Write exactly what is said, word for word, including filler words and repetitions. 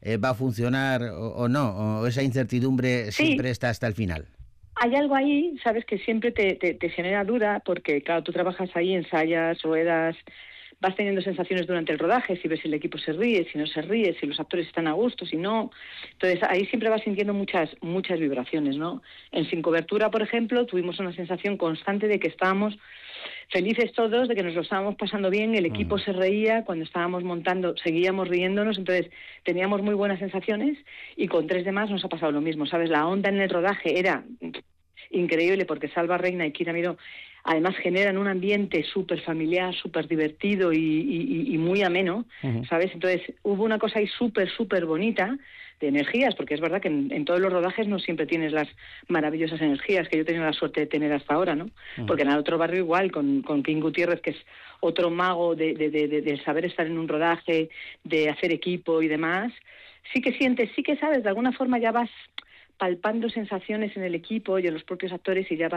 eh, va a funcionar o, o no, o esa incertidumbre Sí, siempre está hasta el final. hay algo ahí, sabes, que siempre te, te, te genera duda, porque claro, tú trabajas ahí, ensayas, ruedas, vas teniendo sensaciones durante el rodaje, si ves si el equipo se ríe, si no se ríe, si los actores están a gusto, si no. Entonces ahí siempre vas sintiendo muchas muchas vibraciones, ¿no? En Sin Cobertura, por ejemplo, tuvimos una sensación constante de que estábamos felices todos, de que nos lo estábamos pasando bien, el equipo Ujú. se reía, cuando estábamos montando seguíamos riéndonos, entonces teníamos muy buenas sensaciones, y con Tres de Más nos ha pasado lo mismo, ¿sabes? La onda en el rodaje era increíble, porque Salva Reina y Kira Miró además generan un ambiente súper familiar, súper divertido y, y, y muy ameno, Ujú. ¿sabes? Entonces hubo una cosa ahí súper, súper bonita de energías, porque es verdad que en, en todos los rodajes no siempre tienes las maravillosas energías que yo he tenido la suerte de tener hasta ahora, ¿no? Ujú. Porque en el otro barrio igual, con, con King Gutiérrez, que es otro mago de, de, de, de, de saber estar en un rodaje, de hacer equipo y demás, sí que sientes, sí que sabes, de alguna forma ya vas palpando sensaciones en el equipo y en los propios actores, y ya vas